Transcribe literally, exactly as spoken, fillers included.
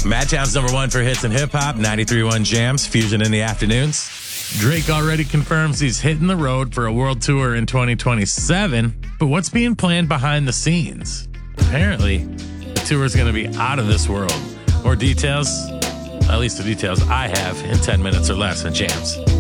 Madtown's number one for hits and hip hop, ninety-three point one Jams, Fusion in the afternoons. Drake already confirms he's hitting the road for a world tour in twenty twenty-seven, but what's being planned behind the scenes? Apparently, the tour is going to be out of this world. More details, at least the details I have, in ten minutes or less on Jams.